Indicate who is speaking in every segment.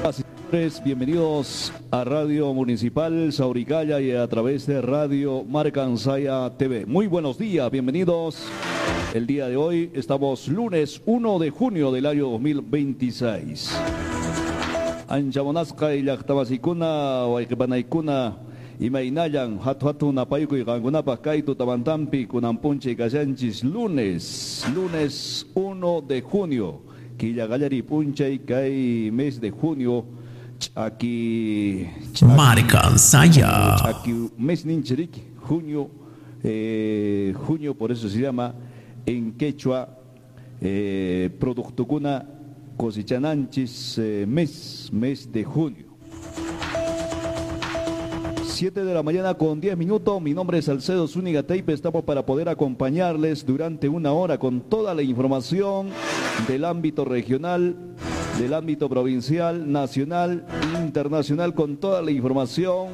Speaker 1: Bienvenidos a Radio Municipal Sauricaya y a través de Radio Marcansaya TV. Muy buenos días, bienvenidos. El día de hoy estamos lunes 1 de junio del año 2026. Anchamonasca y Yactabasikuna, Waikipanaikuna, Imainayan, Hatu Napayku y Gangunapa, Kaitu Tabantampi, Kunampunche y Cayanchis, lunes 1 de junio. Quillagallari Puncha y Kai, mes de junio. Aquí
Speaker 2: Marcansaya.
Speaker 1: Aquí mes ninchirik, junio, por eso se llama en quechua productocuna cosichananchis mes de junio. 7 de la mañana con 10 minutos. Mi nombre es Alcedo Zúñiga Teipe. Estamos para poder acompañarles durante una hora con toda la información del ámbito regional, del ámbito provincial, nacional, internacional, con toda la información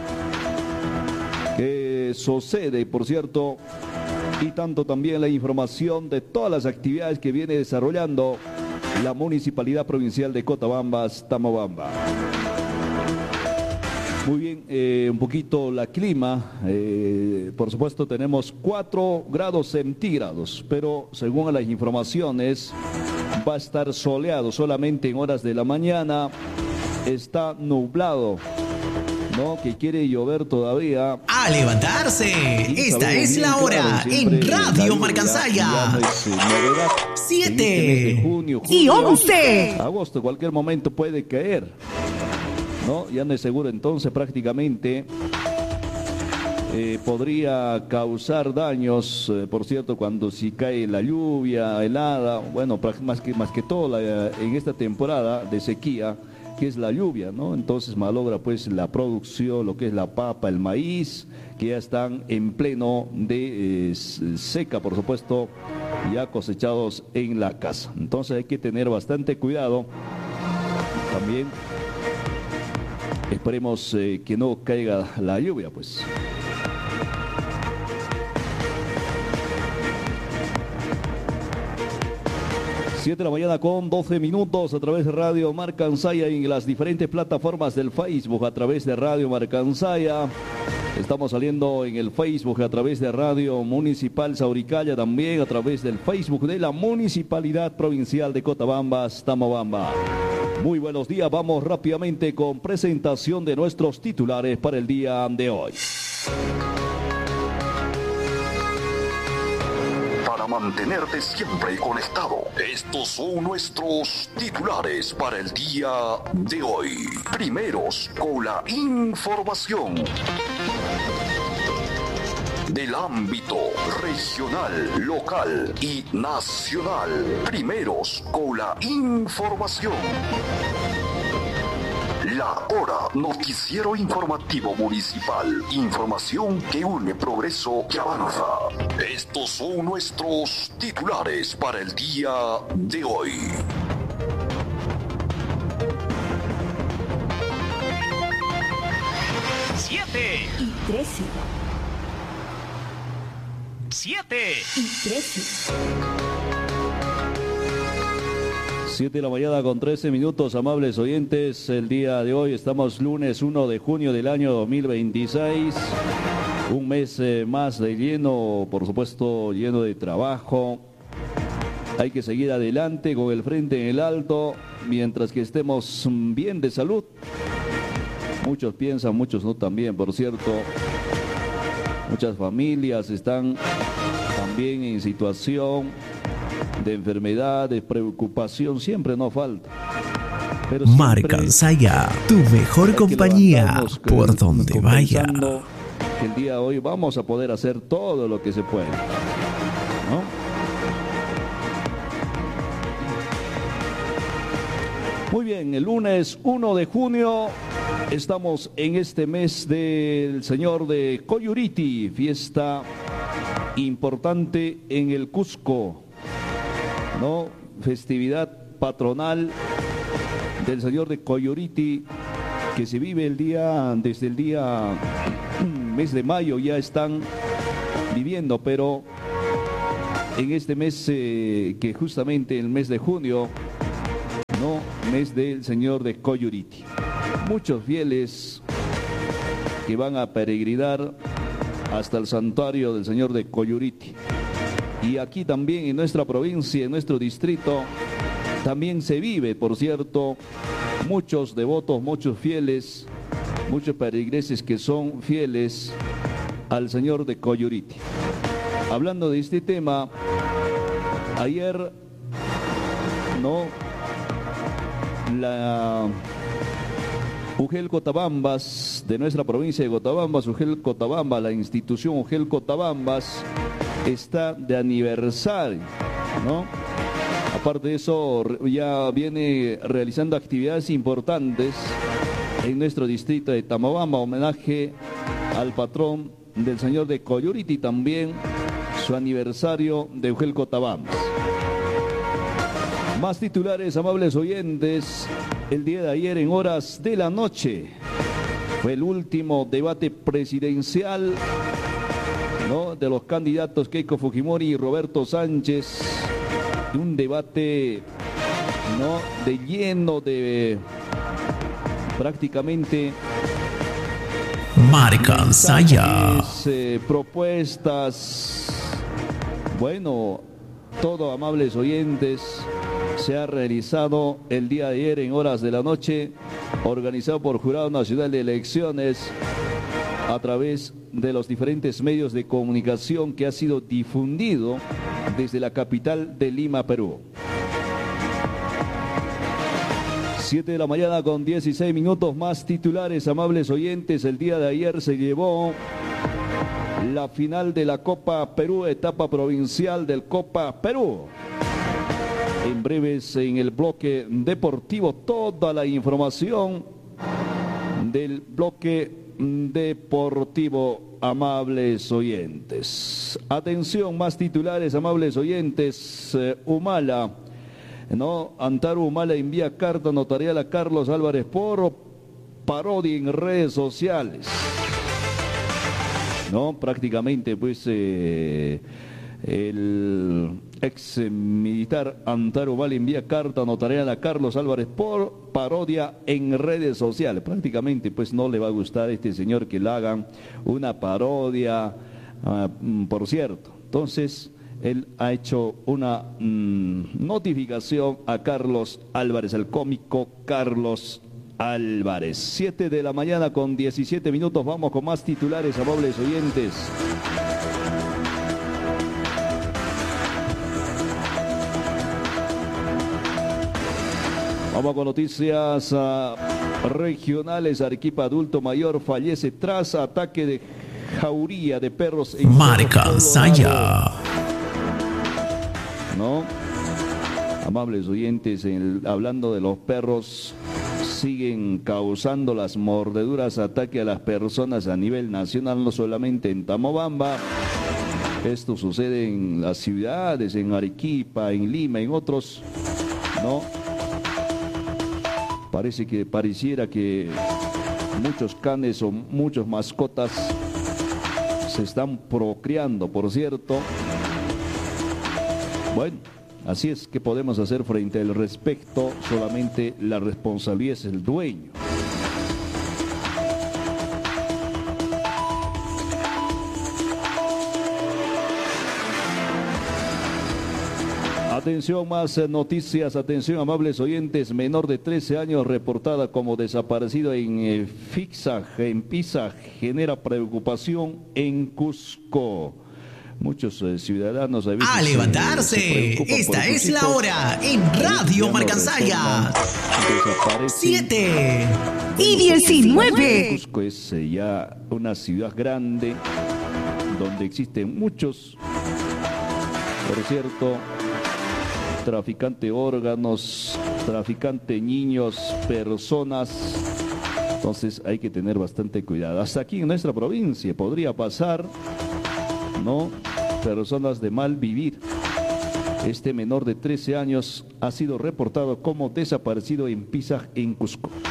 Speaker 1: que sucede, por cierto, y tanto también la información de todas las actividades que viene desarrollando la Municipalidad Provincial de Cotabambas, Tamobamba. Muy bien, un poquito la clima, por supuesto tenemos 4 grados centígrados, pero según las informaciones va a estar soleado solamente en horas de la mañana, está nublado, ¿no? Que quiere llover todavía.
Speaker 2: ¡A levantarse! Esta es la hora en Radio Marcansaya. 7
Speaker 1: junio,
Speaker 2: y 11.
Speaker 1: Agosto, cualquier momento puede caer, ¿no? Ya no es seguro, entonces prácticamente podría causar daños, por cierto, cuando si cae la lluvia, helada, bueno, más que todo en esta temporada de sequía, que es la lluvia, ¿no? Entonces malogra pues la producción, lo que es la papa, el maíz, que ya están en pleno de seca, por supuesto, ya cosechados en la casa. Entonces hay que tener bastante cuidado también. Esperemos que no caiga la lluvia, pues. Siete de la mañana con 12 minutos a través de Radio Marcansaya y en las diferentes plataformas del Facebook a través de Radio Marcansaya. Estamos saliendo en el Facebook a través de Radio Municipal Sauricaya, también a través del Facebook de la Municipalidad Provincial de Cotabambas, Tamobamba. Muy buenos días, vamos rápidamente con presentación de nuestros titulares para el día de hoy.
Speaker 3: Para mantenerte siempre conectado, estos son nuestros titulares para el día de hoy. Primeros con la información del ámbito regional, local y nacional. Primeros con la información. La Hora, noticiero informativo municipal. Información que une, progreso que avanza. Estos son nuestros titulares para el día de hoy.
Speaker 4: Siete
Speaker 5: y 13.
Speaker 4: 7
Speaker 5: y 13.
Speaker 1: 7 de la mañana con 13 minutos, amables oyentes. El día de hoy estamos lunes 1 de junio del año 2026. Un mes más de lleno, por supuesto, lleno de trabajo. Hay que seguir adelante con el frente en el alto, mientras que estemos bien de salud. Muchos piensan, muchos no también, por cierto. Muchas familias están también en situación de enfermedad, de preocupación, siempre no falta. Pero
Speaker 2: Marcansaya, tu mejor compañía por donde vaya.
Speaker 1: Que el día de hoy vamos a poder hacer todo lo que se puede, ¿no? Muy bien, el lunes 1 de junio estamos en este mes del Señor de Coyuriti, fiesta importante en el Cusco, ¿no? Festividad patronal del Señor de Coyuriti, que se vive desde el día mes de mayo, ya están viviendo, pero en este mes que justamente el mes de junio, ¿no? Mes del Señor de Coyuriti. Muchos fieles que van a peregrinar hasta el santuario del Señor de Coyuriti. Y aquí también en nuestra provincia, en nuestro distrito, también se vive, por cierto, muchos devotos, muchos fieles, muchos peregrinos que son fieles al Señor de Coyuriti. Hablando de este tema, ayer, ¿no? La UGEL Cotabambas, de nuestra provincia de Cotabambas, UGEL Cotabambas, la institución UGEL Cotabambas, está de aniversario, ¿no? Aparte de eso, ya viene realizando actividades importantes en nuestro distrito de Tamobamba, homenaje al patrón del Señor de Coyuriti, también su aniversario de UGEL Cotabambas. Más titulares, amables oyentes. El día de ayer, en horas de la noche, fue el último debate presidencial, ¿no?, de los candidatos Keiko Fujimori y Roberto Sánchez. Un debate, ¿no?, de lleno de prácticamente
Speaker 2: Marca Saya.
Speaker 1: Propuestas. Bueno, todo, amables oyentes, se ha realizado el día de ayer en horas de la noche, organizado por Jurado Nacional de Elecciones a través de los diferentes medios de comunicación, que ha sido difundido desde la capital de Lima, Perú. 7 de la mañana con 16 minutos, más titulares, amables oyentes. El día de ayer se llevó la final de la Copa Perú, etapa provincial del Copa Perú. En breves, en el bloque deportivo, toda la información del bloque deportivo, amables oyentes. Atención, más titulares, amables oyentes. Humala, ¿no? Antaru Humala envía carta notarial a Carlos Álvarez por parodia en redes sociales, ¿no? Prácticamente, pues, el ex militar Antaru Humala envía carta notarial a Carlos Álvarez por parodia en redes sociales. Prácticamente, pues, no le va a gustar a este señor que le hagan una parodia, por cierto. Entonces, él ha hecho una notificación a Carlos Álvarez, el cómico Carlos Álvarez. 7 de la mañana con 17 minutos. Vamos con más titulares, amables oyentes. Vamos con noticias regionales. Arequipa, adulto mayor fallece tras ataque de jauría de perros en
Speaker 2: Marca Saya.
Speaker 1: ¿No? Amables oyentes, hablando de los perros, siguen causando las mordeduras, ataque a las personas a nivel nacional, no solamente en Tamobamba. Esto sucede en las ciudades, en Arequipa, en Lima, en otros, ¿no? Pareciera que muchos canes o muchos mascotas se están procreando, por cierto. Bueno, así es. que podemos hacer frente al respecto. Solamente la responsabilidad es el dueño. Atención, más noticias. Atención, amables oyentes. Menor de 13 años reportada como desaparecido en Pisa, genera preocupación en Cusco. Muchos ciudadanos
Speaker 2: a levantarse. Esta es la hora en Radio Marcansaya. 7 y 19.
Speaker 1: Cusco es ya una ciudad grande donde existen muchos, por cierto, traficante de órganos, traficante de niños, personas. Entonces hay que tener bastante cuidado. Hasta aquí en nuestra provincia podría pasar, ¿no? Personas de mal vivir. Este menor de 13 años ha sido reportado como desaparecido en Pisa, en Cusco.